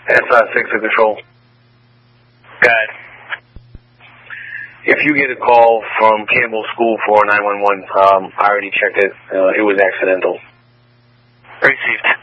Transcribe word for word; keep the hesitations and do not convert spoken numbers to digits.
S I six to control. Go ahead. If you get a call from Campbell School for nine one one, um, I already checked it. Uh, it was accidental. Received.